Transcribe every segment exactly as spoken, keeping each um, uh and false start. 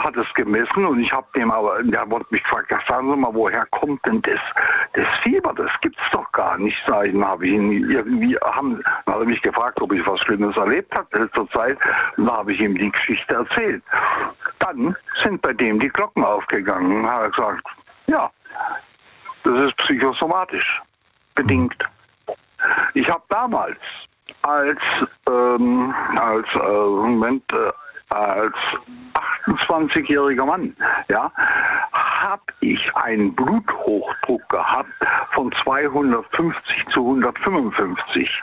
hat es gemessen und ich habe dem aber, der wurde mich gefragt, ja, sagen Sie mal, woher kommt denn das, das Fieber? Das gibt's doch gar nicht. Dann habe ich ihn irgendwie, haben, dann hat er mich gefragt, ob ich was Schlimmes erlebt habe in letzter Zeit. Und dann habe ich ihm die Geschichte erzählt. Dann sind bei dem die Glocken aufgegangen. Dann hat er gesagt, ja, das ist psychosomatisch bedingt. Ich habe damals als, ähm, als, äh, Moment, äh, als achtundzwanzigjähriger Mann, ja, habe ich einen Bluthochdruck gehabt von zweihundertfünfzig zu hundertfünfundfünfzig.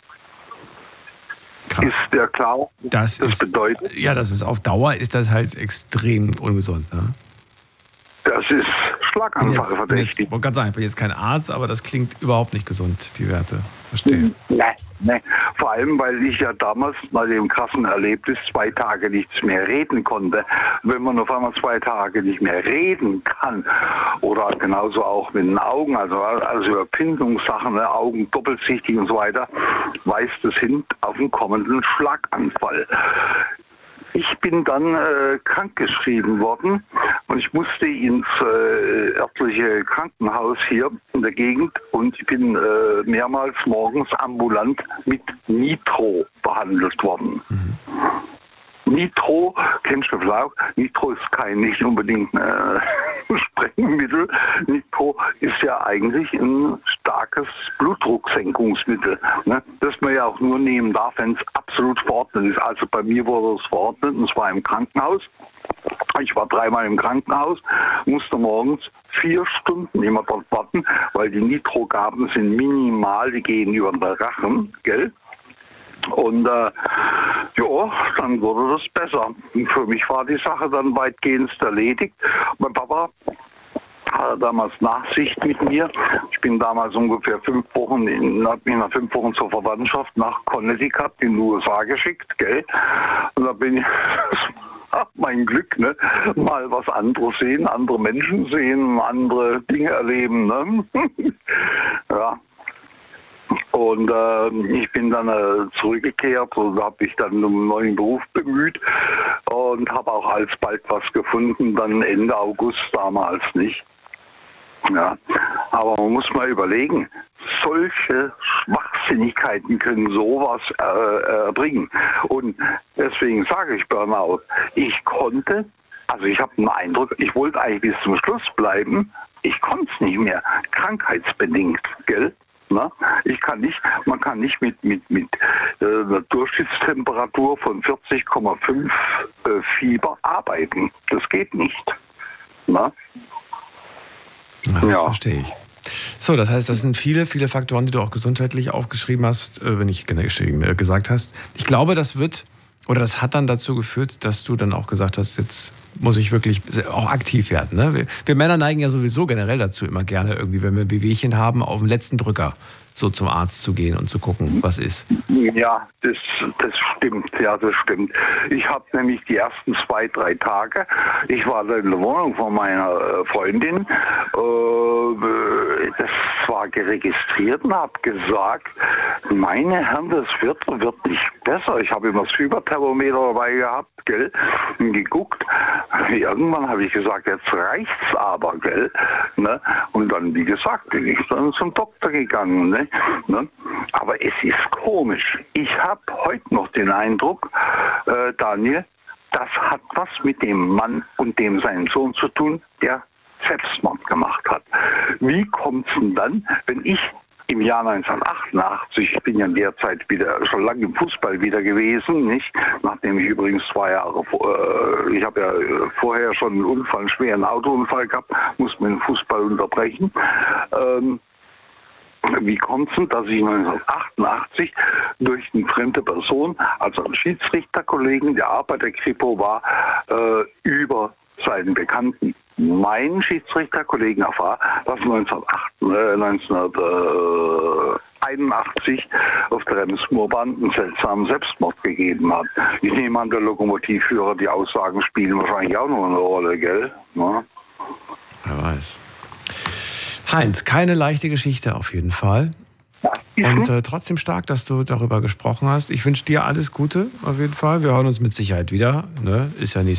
Krass. Ist der klar? Das, das ist, bedeutet? Ja, das ist auf Dauer ist das halt extrem ungesund. Ne? Das ist Schlaganfall verdächtig. Ich wollte gerade sagen, ich bin jetzt kein Arzt, aber das klingt überhaupt nicht gesund, die Werte. Verstehe. Nee, nee. Vor allem, weil ich ja damals bei dem krassen Erlebnis zwei Tage nichts mehr reden konnte. Wenn man auf einmal zwei Tage nicht mehr reden kann, oder genauso auch mit den Augen, also, also Überpindungssachen, ne, Augen doppelsichtig und so weiter, weist es hin auf einen kommenden Schlaganfall. Ich bin dann äh, krankgeschrieben worden und ich musste ins äh, örtliche Krankenhaus hier in der Gegend und ich bin äh, mehrmals morgens ambulant mit Nitro behandelt worden. Mhm. Nitro, kennst du vielleicht auch? Nitro ist kein, nicht unbedingt äh, Sprengmittel. Nitro ist ja eigentlich ein starkes Blutdrucksenkungsmittel, ne? Das man ja auch nur nehmen darf, wenn es absolut verordnet ist. Also bei mir wurde es verordnet, und zwar im Krankenhaus. Ich war dreimal im Krankenhaus, musste morgens vier Stunden immer dort warten, weil die Nitrogaben sind minimal, die gehen über den Rachen, gell? Und äh, ja, dann wurde das besser. Und für mich war die Sache dann weitgehend erledigt. Mein Papa hatte damals Nachsicht mit mir. Ich bin damals ungefähr fünf Wochen, in, hat mich nach fünf Wochen zur Verwandtschaft nach Connecticut in den U S A geschickt, gell? Und da bin ich, ach, mein Glück, ne? Mal was anderes sehen, andere Menschen sehen, andere Dinge erleben, ne? Ja. Und äh, ich bin dann äh, zurückgekehrt und habe mich dann um einen neuen Beruf bemüht und habe auch alsbald was gefunden, dann Ende August damals, nicht? Ja, aber man muss mal überlegen, solche Schwachsinnigkeiten können sowas äh, erbringen. Und deswegen sage ich Burnout, ich konnte, also ich habe den Eindruck, ich wollte eigentlich bis zum Schluss bleiben, ich konnte es nicht mehr, krankheitsbedingt, gell? Na, ich kann nicht, man kann nicht mit, mit, mit äh, einer Durchschnittstemperatur von vierzig Komma fünf äh, Fieber arbeiten. Das geht nicht. Na? Ja, das ja. verstehe ich. So, das heißt, das sind viele, viele Faktoren, die du auch gesundheitlich aufgeschrieben hast, äh, wenn ich geschrieben, äh, gesagt hast. Ich glaube, das wird, oder das hat dann dazu geführt, dass du dann auch gesagt hast, jetzt muss ich wirklich auch aktiv werden. Ne? Wir, wir Männer neigen ja sowieso generell dazu, immer gerne irgendwie, wenn wir ein Wehwehchen haben, auf den letzten Drücker so zum Arzt zu gehen und zu gucken, was ist. Ja, das, das stimmt, ja, das stimmt. Ich habe nämlich die ersten zwei, drei Tage, ich war da in der Wohnung von meiner Freundin, äh, das war geregistriert und habe gesagt, meine Herren, das wird, wird nicht besser. Ich habe immer das Fieberthermometer dabei gehabt, gell, und geguckt. Irgendwann habe ich gesagt, jetzt reicht's aber, gell, ne? Und dann, wie gesagt, bin ich dann zum Doktor gegangen, ne? Ne? Aber es ist komisch. Ich habe heute noch den Eindruck, äh, Daniel, das hat was mit dem Mann und dem seinem Sohn zu tun, der Selbstmord gemacht hat. Wie kommt es denn dann, wenn ich im Jahr neunzehnhundertachtundachtzig, ich bin ja in der Zeit wieder schon lange im Fußball wieder gewesen, nicht? Nachdem ich übrigens zwei Jahre, äh, ich habe ja vorher schon einen Unfall, einen schweren Autounfall gehabt, musste mir den Fußball unterbrechen. Ähm, Wie kommt es denn, dass ich neunzehnhundertachtundachtzig durch eine fremde Person, also einen Schiedsrichterkollegen, der auch bei der Kripo war, äh, über seinen Bekannten, meinen Schiedsrichterkollegen erfahr, dass neunzehnhunderteinundachtzig auf der Rems-Murrbahn einen seltsamen Selbstmord gegeben hat. Ich nehme an, der Lokomotivführer, die Aussagen spielen wahrscheinlich auch noch eine Rolle, gell? Ja. Wer weiß. Heinz, keine leichte Geschichte auf jeden Fall. Und äh, trotzdem stark, dass du darüber gesprochen hast. Ich wünsche dir alles Gute auf jeden Fall. Wir hören uns mit Sicherheit wieder. Ne? Ist ja nicht